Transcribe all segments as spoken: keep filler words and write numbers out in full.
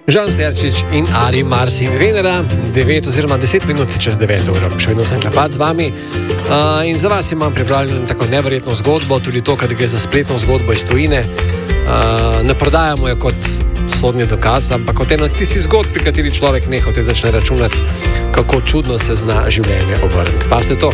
Žan Serčič in Ari Mars in Venera, devet oziroma deset minut čez devet uro. Še vedno sem Klepac z vami uh, in za vas imam pripravljeno tako neverjetno zgodbo, tudi to, kad gre za spletno zgodbo iz tujine. Uh, ne prodajamo jo kot sodni dokaz, ampak kot eno tisti zgodb, pri kateri človek nehote začne računati, kako čudno se zna življenje obrniti. Paste to.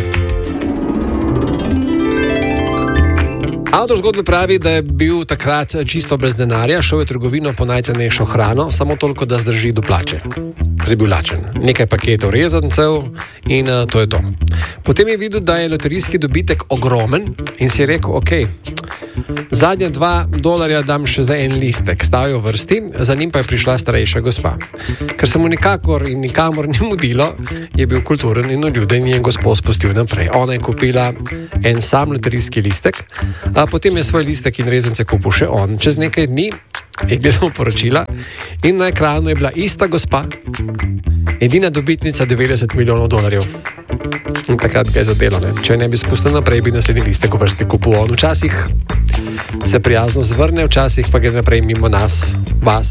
Avtor zgodbe pravi, da je bil takrat čisto brez denarja, šel je v trgovino po najcenejšo hrano, samo toliko, da zdrži do plače, ker je bil lačen. Nekaj paketov rezancev in uh, to je to. Potem je videl, da je loterijski dobitek ogromen in si je rekel, ok, zadnja dva dolarja dam še za en listek. Stal je v vrsti, za njim pa je prišla starejša gospa. Ker se mu nikakor in nikamor ni mudilo, je bil kulturen in uljuden in je gospod spustil naprej. Ona je kupila en sam loterijski listek, a potem je svoj listek in rezance kupil še on. Čez nekaj dni je gledal poročila in na ekranu je bila ista gospa, edina dobitnica devetdeset milijonov dolarjev. In takrat ga je zadelo, ne? Če ne bi spustil naprej, bi naslednji listek v vrsti kupil on. Včasih se prijazno zvrne, včasih pa gre naprej mimo nas, vas.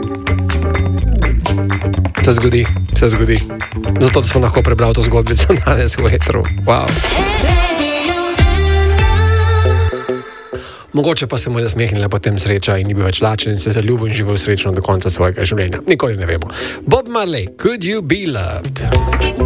Se zgodi, se zgodi. Zato da smo lahko prebrali to zgodbico danes v etru. Wow. Mogoče pa se mu je nasmehnila potem sreča in ni bil več lačen in se zaljubil in živel srečno do konca svojega življenja. Nikoli ne vemo. Bob Marley, Could You Be Loved?